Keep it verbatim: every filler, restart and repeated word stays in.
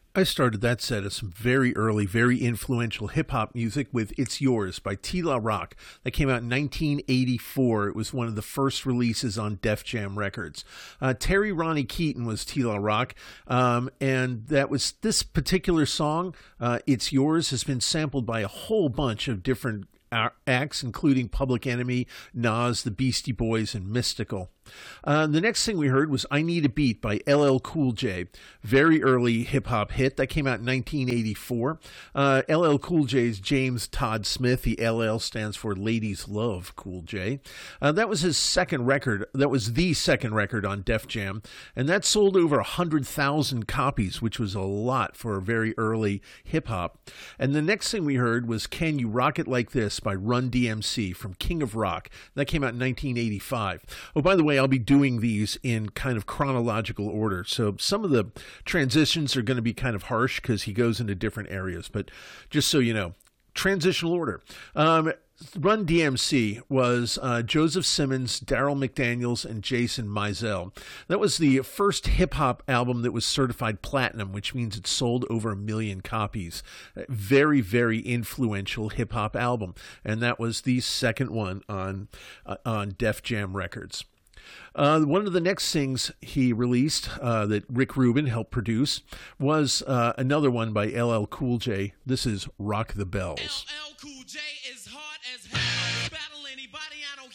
I started that set of some very early, very influential hip-hop music with It's Yours by T-La Rock. That came out in nineteen eighty-four. It was one of the first releases on Def Jam Records. Uh, Terry Ronnie Keaton was T-La Rock, um, and that was this particular song, uh, It's Yours, has been sampled by a whole bunch of different acts, including Public Enemy, Nas, the Beastie Boys, and Mystical. Uh, the next thing we heard was I Need a Beat by L L Cool J. Very early hip-hop hit. That came out in nineteen eighty-four. Uh, L L Cool J's James Todd Smith. The L L stands for Ladies Love Cool J. Uh, that was his second record. That was the second record on Def Jam. And that sold over one hundred thousand copies, which was a lot for very early hip-hop. And the next thing we heard was Can You Rock It Like This by Run D M C from King of Rock. That came out in nineteen eighty-five. Oh, by the way, I'll be doing these in kind of chronological order. So some of the transitions are going to be kind of harsh because he goes into different areas. But just so you know, transitional order. Um, Run D M C was uh, Joseph Simmons, Daryl McDaniels, and Jason Mizell. That was the first hip-hop album that was certified platinum, which means it sold over a million copies. Very, very influential hip-hop album. And that was the second one on, uh, on Def Jam Records. Uh, one of the next things he released uh, that Rick Rubin helped produce was uh, another one by L L Cool J. This is Rock the Bells. L L Cool